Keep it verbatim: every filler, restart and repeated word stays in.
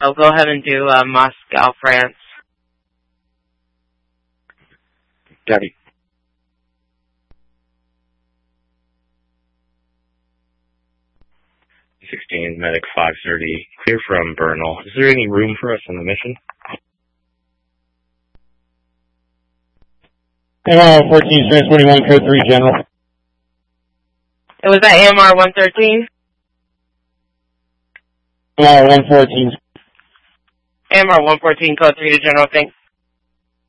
I'll go ahead and do uh, Moscow, France. Copy. sixteen, medic five thirty, clear from Bernal. Is there any room for us on the mission? M R fourteen, Space twenty-one, code three, General. It was at M R one thirteen? M R one fourteen. M R one fourteen, code three to General, thanks.